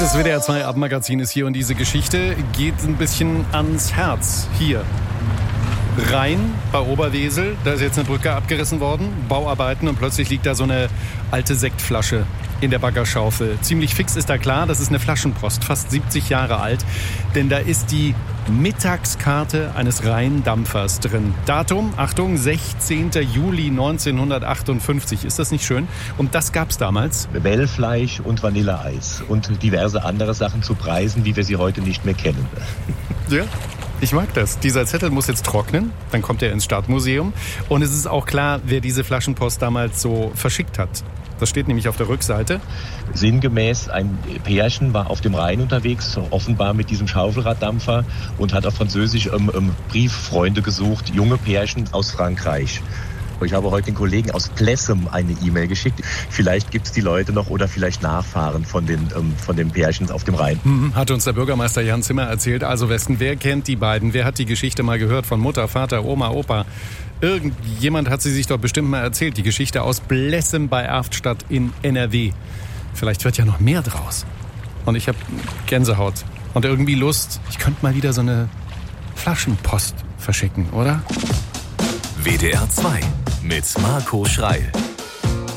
Das WDR 2 Abendmagazin ist hier und diese Geschichte geht ein bisschen ans Herz. Hier. Rhein bei Oberwesel, da ist jetzt eine Brücke abgerissen worden, Bauarbeiten und plötzlich liegt da so eine alte Sektflasche in der Baggerschaufel. Ziemlich fix ist da klar, das ist eine Flaschenpost, fast 70 Jahre alt, denn da ist die Mittagskarte eines Rheindampfers drin. Datum, Achtung, 16. Juli 1958. Ist das nicht schön? Und das gab's damals. Wellfleisch und Vanilleeis und diverse andere Sachen zu Preisen, wie wir sie heute nicht mehr kennen. Ja. Ich mag das. Dieser Zettel muss jetzt trocknen, dann kommt er ins Stadtmuseum. Und es ist auch klar, wer diese Flaschenpost damals so verschickt hat. Das steht nämlich auf der Rückseite. Sinngemäß, ein Pärchen war auf dem Rhein unterwegs, offenbar mit diesem Schaufelraddampfer und hat auf Französisch Brieffreunde gesucht, junge Pärchen aus Frankreich. Ich habe heute den Kollegen aus Plessem eine E-Mail geschickt. Vielleicht gibt es die Leute noch oder vielleicht Nachfahren von den Pärchen auf dem Rhein. Hat uns der Bürgermeister Jan Zimmer erzählt. Also Westen, wer kennt die beiden? Wer hat die Geschichte mal gehört von Mutter, Vater, Oma, Opa? Irgendjemand hat sie sich doch bestimmt mal erzählt. Die Geschichte aus Plessem bei Erftstadt in NRW. Vielleicht wird ja noch mehr draus. Und ich habe Gänsehaut und irgendwie Lust. Ich könnte mal wieder so eine Flaschenpost verschicken, oder? WDR 2 mit Marco Schreil.